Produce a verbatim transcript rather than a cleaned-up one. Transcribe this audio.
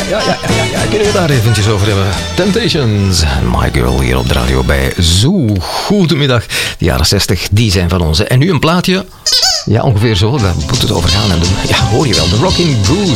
ja, ja, ja, ja. Kunnen we daar eventjes over hebben? Temptations, My Girl, hier op de radio bij Zoo. Goedemiddag. De jaren zestig, die zijn van ons. En nu een plaatje. Ja, ongeveer zo. Daar moet het over gaan. En de, ja, hoor je wel. De Rocking Goose.